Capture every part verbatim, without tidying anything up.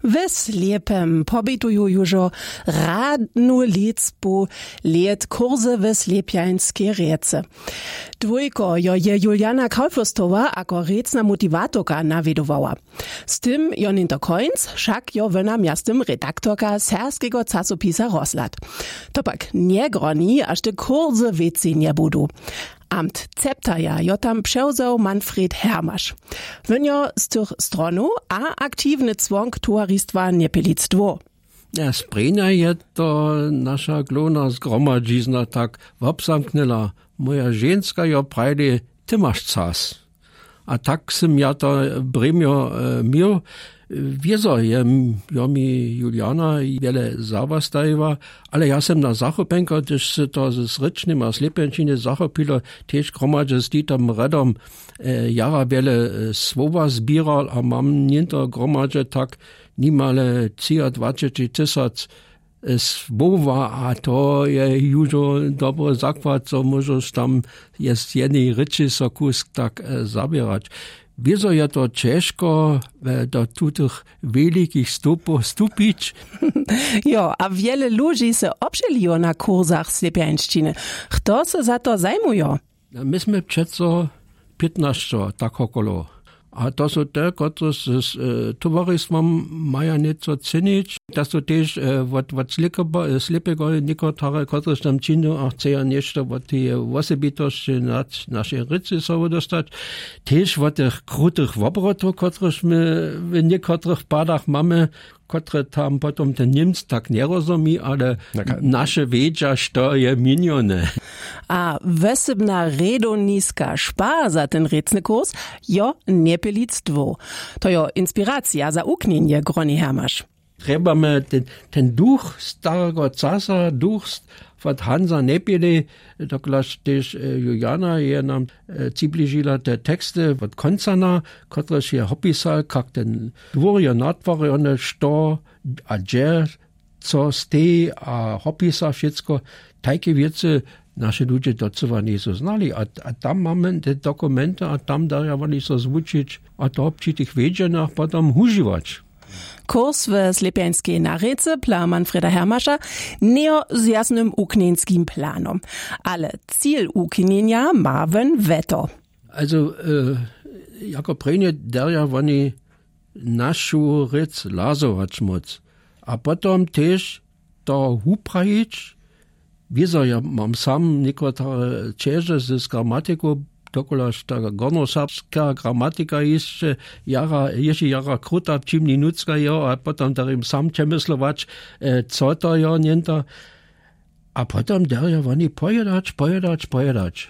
We Slepem pobytuju južo radnu licbu let kurze we Slepjańskie rece. Dwójko jo je Juliana Kaufostova ako recna motivatorka nawiedowała. Z tym jo ninto końc, však jo wena miastem redaktorka serskiego czasopisa Roslat. Topak nie groni, aż te kurze wieci nie budu. Amt ceptaja jo tam převzał Manfred Hermaš. Wynjo z tych stronu a aktywny cwonk towaristwa Niepelictwo. Ja, sprejna je to nasza glona zgromadzizna tak wobsamknęła. Moja ženska jo prajde, ty masz czas. A tak sem ja to bremio e, miał. Wieso je, jo mi Juliana wiele zawastajła, ale ja sem na zachopenka, gdyż se to z rycznym a slepjańczyny zachopilo, też gromadze z tam redom e, jara wiele e, słowa zbieral, a mam niento gromadze tak nimale dwadzieścia tysięcy słowa, a to je jużo dobro zakład, co możesz tam jest jednej ryczy sokusk tak e, zabierać. Wieso je to ciężko e, do tutych wielkich stupów stupić? Jo, a wiele ludzi se obżeliło na kursach slepjańszczyny. Kto se za to zajmują? Myśmy przeco piętnaście, tak okolo. A to są te, które z e, towarzystwem mają nieco cenić. To są też od e, slepego niektóre, które tam czynią, a chcą jeszcze od tej osobitości na nasze rycy sobie dostać. Też od tych krutych obrotów, któreśmy w niektórych padach mamy, które tam potem ten Niemc tak nie rozumie, ale nasze wiedzia, co je minione. A wesebna redoniska szpa za ten recny kurs, jo Niepelictwo. To jo inspiracja za uknienie groni Hermaš. Trebamy ten, ten duch starego casa, duch od Hansa Nepele, dokąd też Juliana je nam przybliżyła te teksty od Koncana, które się opisał, jak ten dwór je natworzony, co, a gdzie, co stoi, a opisał wszystko. Takie wiece nasze ludzie docewa nie so znali, a, a tam mamy te dokumenty, a tam daje oni so zvučić, a to občitých wiedzenach potem używać. Kurs w Slepjańskiej narece pla Manfreda Hermaša neo z jasnym uknienskim planom. Ale cel uknienia ma wen veto. Also, äh, jako prejnie daja oni našu rec lazować moc. A potom też to uprajić. Wieso ja mam sam niektóre cieże z gramatyką, dokołaż ta gornoserbska gramatyka jeszcze jara, jeszcze jara kruta, czym nudzka jo, a potem darim sam przemyslować, e, co to jo nienta. A potem daria oni pojedać, pojedać, pojedać.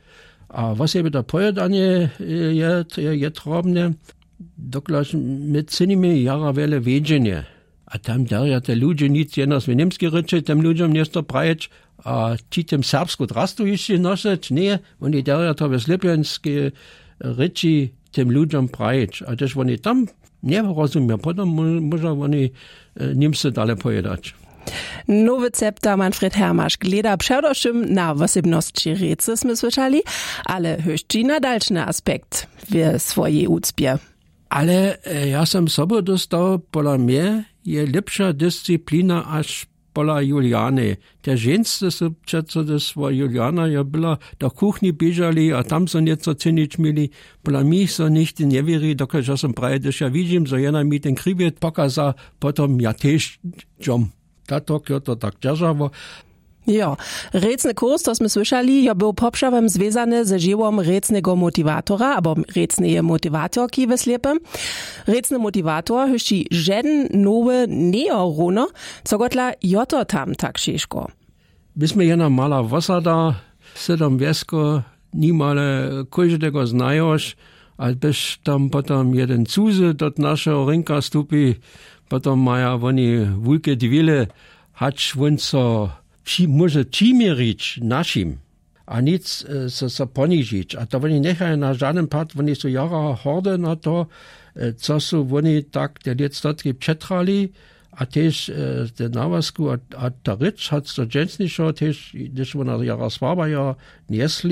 A was jeby to pojedanie je, je, je trobne, dokołaż my cenimy jara wiele wiedzienie. A tam daria te ludzie nic jenos w niemskie ryczy, tym ludziom nie to prajeć, a ci tym serbsku drastu jeszcze nosić, nie, oni daria to w slepjańskie ryczy tym ludziom prajeć. A też oni tam nie rozumieją, potem może oni niemcy dalej pojedać. Nowy cepta Manfred Hermaš gleda przewdoszym na wosebności recy, sme słyszeli, ale höszczy na dalszy aspekt w swojej ucpie. Ale ja sam sobie dostał, pola mnie je lepsza dyscyplina aż pola Juliany. Te ženske so přece do svoje Juliana je bila do kuchni biežali a tam so nieco cenić mieli. Pola mi so nichty nie wieri, dokud ja sam praje, dass ja widzim, so jena mi ten kriviet pokaza, potom ja tež džom. Tato kjo to tak državo. Jo, recny kurs, to sme słyszeli, jo był poprzawem związany ze żyłom recnego motivatora, albo recnej motivatorki we Slepem. Recny motivator hyści żaden nowy neoruno, co gotla joto tam tak ciężko. Byśmy jena mala wasada, sedam wiesko, nimale każdego znajosz, ale byś tam potem jeden cuzy do naszego rynka stupi, potem maja oni wulke dwile, hać wunco Či, może čimerić naszym, a nic e, se, se poniżyć. A to oni nechaj na żaden pad, oni są jara horde na to, e, co są oni tak te lietstotki przetrali, a też e, te nawazku, a, a ta rycz hat to dżęsniszo też, gdyż ona jara słaba ja niesli,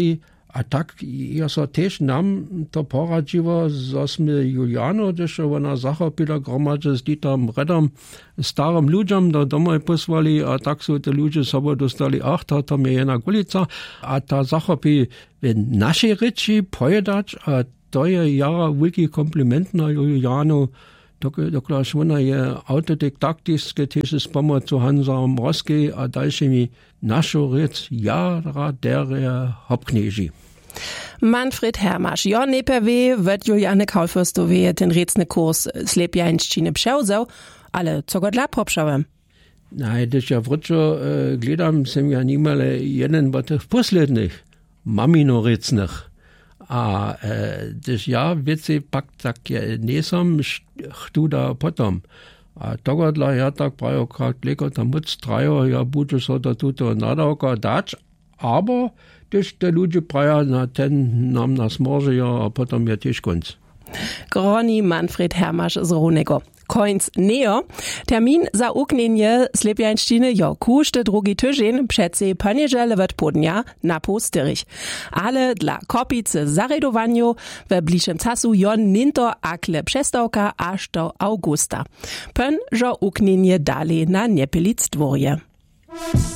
A tak ja so też nam to poradziło, żeśmy Juliano, gdyż ona zachopila gromadze z Dieterem Redom, starym ludziom do domu posłali, a tak so te ludzie sobie dostali, ach, to, to mnie jedna gulica, a ta zachopi w naszej ryczy pojedać, a to je jara wielki kompliment na Juliano, dokąd ona je autodidaktycznie też z pomocą Hansa Mroski a dalszymi naszą rycz jara deре hopknieży. Manfred Hermasz, jo nepewie, wird Juliane Kaufürstowie ten recny kurs Slepjańszczyny przewzał, ale co go dla poprzałem? Nein, gdyż ja wróczo e, gledam, sem ja niemale jeden z tych poslednych maminorecnych. A e, gdyż ja wiecie pak tak nie sam chtu da potom. A tego dla ja tak prajo krak leko tam moc trajo, ja budu so da tuto nadałka dać, aber gdyż te ludzie praja na ten nam nas może ja, a potom ja też końc. Groni Manfred Hermasz z Ronego. Końc neo. Termin za uknienie Slepjańszczyny jo kuszty drugi tydzień przecie poniedziele wet podnia na Pustyrych. Ale dla kopicy zaredowaniu we bliższym czasu jo ninto akle przestałka aż do augusta. Pön, że uknienie dalej na Niepilic dworje.